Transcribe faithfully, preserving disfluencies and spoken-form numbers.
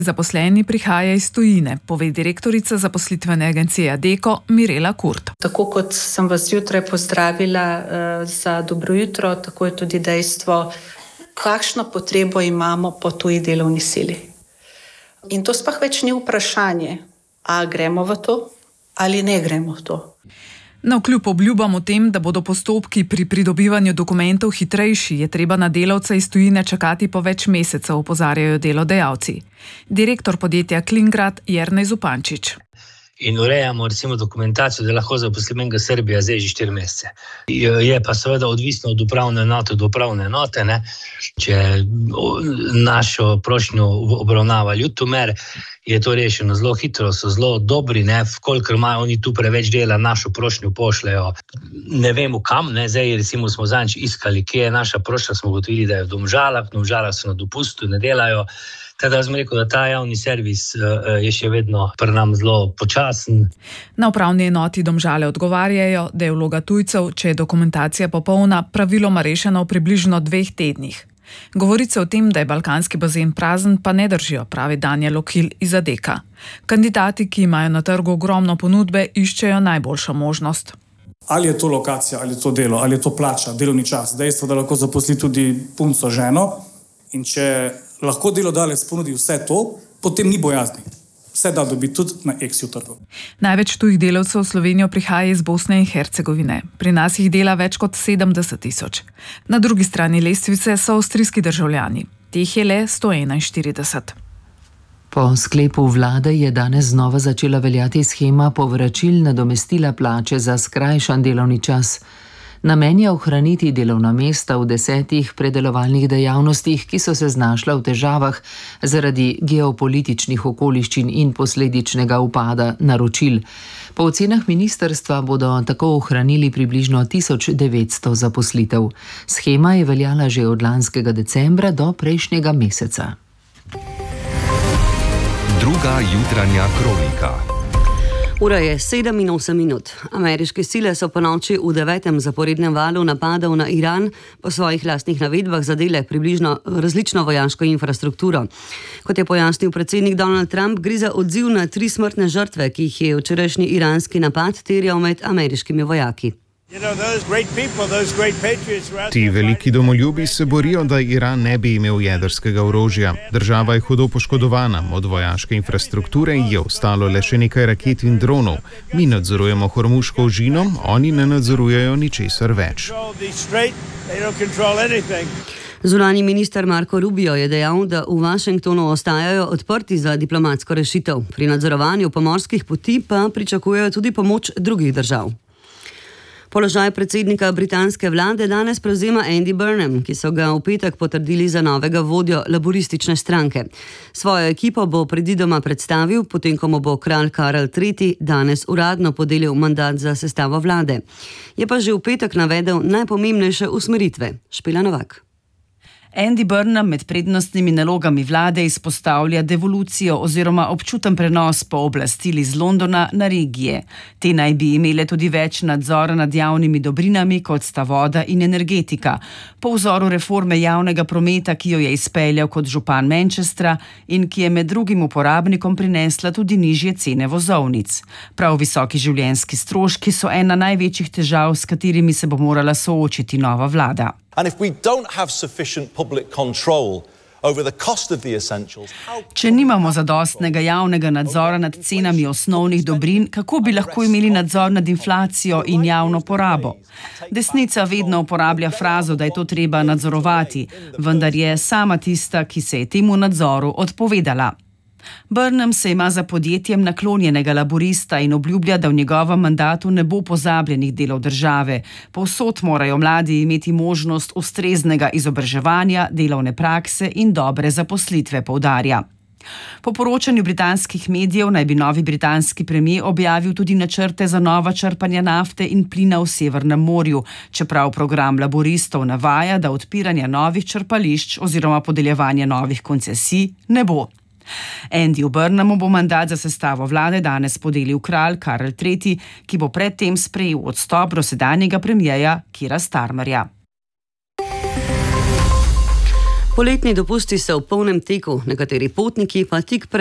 Zaposleni prihaja iz tujine, pove direktorica zaposlitvene agencije Adecco Mirela Kurt. Tako kot sem vas jutraj pozdravila uh, za dobro jutro, tako je tudi dejstvo, kakšno potrebo imamo po tuji delovni sili. In to sploh več ni vprašanje, a gremo v to ali ne gremo v to. Navkljub obljubam o tem, da bodo postopki pri pridobivanju dokumentov hitrejši, je treba na delavca iz tujine čakati po več mesecev, opozarjajo delodajalci. Direktor podjetja Klingrad Jernej Zupančič. In urejamo recimo dokumentacijo, da lahko zaposlimo enega Srbija zdaj že štiri mesece. Je pa seveda odvisno od upravne enote do upravne enote, ne? Če našo prošnjo obravnava Ljutomer, je to rešeno zelo hitro, so zelo dobri, ne? Kolikor imajo oni tu preveč dela, našo prošnjo pošljajo. Ne vemo kam, ne? Zdaj recimo smo zadnjič iskali, kje je naša prošnja, smo ugotovili, da je v Domžalah, v Domžalah so na dopustu, ne delajo. Tako da sem rekel, da ta javni servis je še vedno pri nam zelo počasen. Na upravni enoti Domžale odgovarjajo, da je vloga tujcev, če je dokumentacija popolna, praviloma rešena v približno dveh tednih. Govorice o tem, da je balkanski bazen prazen, pa ne držijo, pravi Daniel Okil iz Adecca. Kandidati, ki imajo na trgu ogromno ponudbe, iščejo najboljšo možnost. Ali je to lokacija, ali je to delo, ali je to plača, delovni čas, dejstvo, da lahko zaposli tudi punco ženo. In če lahko delodajalec ponudi vse to, potem ni bojazni. Vse da dobi tudi na Exju trgu. Največ tujih delavcev v Slovenijo prihaja iz Bosne in Hercegovine. Pri nas jih dela več kot sedemdeset tisoč. Na drugi strani lestvice so avstrijski državljani. Teh je le sto enainštirideset. Po sklepu vlade je danes znova začela veljati shema povračil nadomestila plače za skrajšan delovni čas. Namen je ohraniti delovna mesta v desetih predelovalnih dejavnostih, ki so se znašla v težavah zaradi geopolitičnih okoliščin in posledičnega upada naročil. Po ocenah ministrstva bodo tako ohranili približno tisoč devetsto zaposlitev. Shema je veljala že od lanskega decembra do prejšnjega meseca. Druga jutranja kronika. Ura je sedem in osem minut. Ameriške sile so po noči v devetem zaporednem valu napadov na Iran po svojih lastnih navedbah zadele približno različno vojaško infrastrukturo. Kot je pojasnil predsednik Donald Trump, gre za odziv na tri smrtne žrtve, ki jih je včerajšnji iranski napad terjal med ameriškimi vojaki. Ti veliki domoljubi se borijo, da Iran ne bi imel jedrskega orožja. Država je hudo poškodovana, od vojaške infrastrukture je ostalo le še nekaj raket in dronov. Mi nadzorujemo Hormuško ožino, oni ne nadzorujejo ničesar več. Zunanji minister Marco Rubio je dejal, da v Washingtonu ostajajo odprti za diplomatsko rešitev. Pri nadzorovanju pomorskih poti pa pričakujejo tudi pomoč drugih držav. Položaj predsednika britanske vlade danes prevzema Andy Burnham, ki so ga v petek potrdili za novega vodjo laburistične stranke. Svojo ekipo bo predvidoma predstavil, potem ko mu bo kralj Karel tretji danes uradno podelil mandat za sestavo vlade. Je pa že v petek navedel najpomembnejše usmeritve. Špela Novak. Andy Burnham med prednostnimi nalogami vlade izpostavlja devolucijo oziroma občuten prenos pooblastil iz Londona na regije. Te naj bi imele tudi več nadzora nad javnimi dobrinami, kot sta voda in energetika, po vzoru reforme javnega prometa, ki jo je izpeljal kot župan Manchestra in ki je med drugim uporabnikom prinesla tudi nižje cene vozovnic. Prav visoki življenjski stroški so ena največjih težav, s katerimi se bo morala soočiti nova vlada. Če nimamo zadostnega javnega nadzora nad cenami osnovnih dobrin, kako bi lahko imeli nadzor nad inflacijo in javno porabo? Desnica vedno uporablja frazo, da je to treba nadzorovati, vendar je sama tista, ki se je temu nadzoru odpovedala. Burnham se ima za podjetjem naklonjenega laborista in obljublja, da v njegovem mandatu ne bo pozabljenih delov države. Povsod morajo mladi imeti možnost ustreznega izobraževanja, delovne prakse in dobre zaposlitve, poudarja. Po poročanju britanskih medijev naj bi novi britanski premier objavil tudi načrte za nova črpanja nafte in plina v Severnem morju, čeprav program laboristov navaja, da odpiranja novih črpališč oziroma podeljevanja novih koncesij ne bo. Andyju Burnhamu bo mandat za sestavo vlade danes podelil kralj Karel tretji, ki bo predtem sprejel odstop dosedanjega premierja Keira Starmerja. Poletni dopusti so v polnem teku, nekateri potniki pa tik pred